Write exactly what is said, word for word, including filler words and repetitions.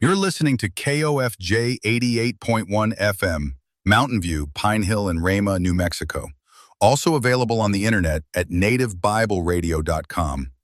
You're listening to K O F J eighty-eight point one F M, Mountain View, Pine Hill, and Rama, New Mexico. Also available on the internet at native bible radio dot com.